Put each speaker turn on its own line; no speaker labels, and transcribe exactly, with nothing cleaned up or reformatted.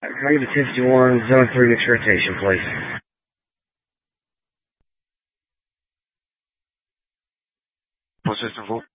Can I get a ten fifty-one, zone three mixed rotation, please?
Full system full.